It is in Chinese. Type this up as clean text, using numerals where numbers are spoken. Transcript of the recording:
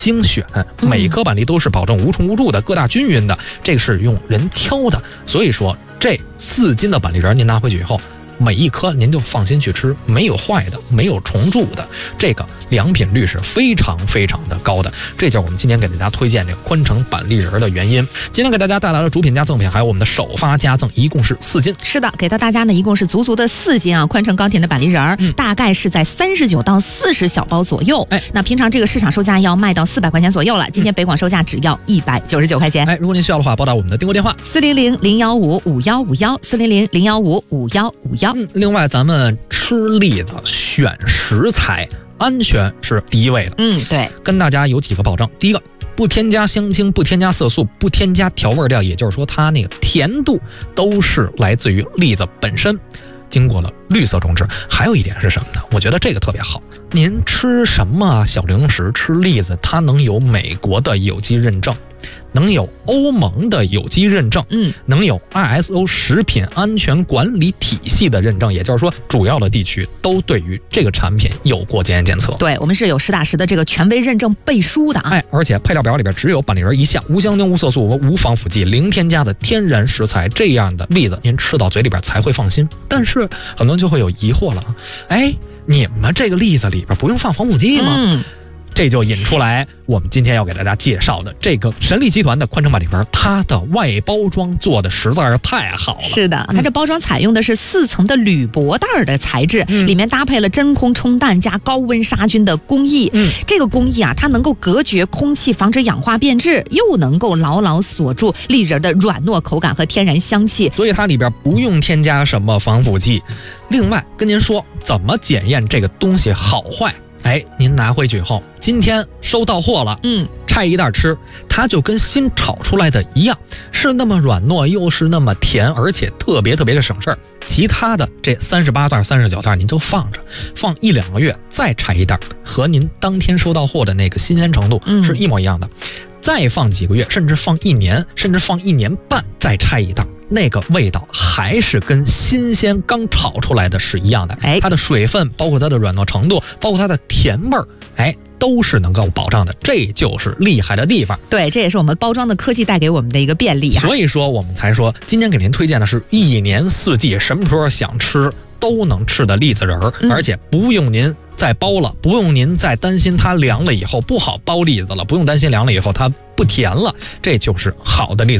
精选，每一颗板栗都是保证无虫无蛀的，各大均匀的，这个是用人挑的。所以说这4斤的板栗仁您拿回去以后，每一颗您就放心去吃，没有坏的，没有虫蛀的，这个良品率是非常非常的高的。这就是我们今天给大家推荐这个宽城板栗仁的原因。今天给大家带来了主品加赠品，还有我们的首发加赠，一共是4斤。 是的，给到大家呢一共是足足的4斤啊，宽城高甜的板栗仁，大概是在39到40小包左右。那平常这个市场售价要卖到400块钱左右了，今天北广售价只要199块钱。 如果您需要的话，拨打我们的订购电话 400-015-5151，400-015-5151。 另外咱们吃栗子选食材安全是第一位的。 对， 跟大家有几个保证。第一个，不添加香精，不添加色素，不添加调味料，也就是说它那个甜度都是来自于栗子本身，经过了绿色种植。还有一点是什么呢？我觉得这个特别好，您吃什么小零食，吃栗子，它能有美国的有机认证，能有欧盟的有机认证，能有 ISO 食品安全管理体系的认证，也就是说主要的地区都对于这个产品有过检验检测。 对，我们是有实打实的这个权威认证背书的啊。 而且配料表里边只有板栗仁一项，无香精、无色素、无防腐剂，零添加的天然食材，这样的栗子您吃到嘴里边才会放心。但是很多人就会有疑惑了，你们这个栗子里边不用放防腐剂吗？这就引出来我们今天要给大家介绍的这个神力集团的宽城板栗仁，它的外包装做的实在是太好了。 是的，它这包装采用的是4层的铝箔袋的材质，里面搭配了真空冲淡加高温杀菌的工艺。这个工艺啊，它能够隔绝空气，防止氧化变质，又能够牢牢锁住栗仁的软糯口感和天然香气， 所以它里边不用添加什么防腐剂。另外跟您说怎么检验这个东西好坏。您拿回去以后，今天收到货了，拆一袋吃，它就跟新炒出来的一样，是那么软糯，又是那么甜，而且特别的省事儿。其他的这38袋、39袋您就放着，放1-2个月再拆一袋，和您当天收到货的那个新鲜程度是一模一样的。再放几个月，甚至放1年，甚至放1年半再拆一袋，那个味道还是跟新鲜刚炒出来的是一样的。它的水分，包括它的软糯程度，包括它的甜味儿，都是能够保障的，这就是厉害的地方。 对，这也是我们包装的科技带给我们的一个便利啊。 所以说我们才说，今天给您推荐的是1年4季什么时候想吃都能吃的栗子仁儿，而且不用您再包了，不用您再担心它凉了以后不好包栗子了，不用担心凉了以后它不甜了，这就是好的栗子。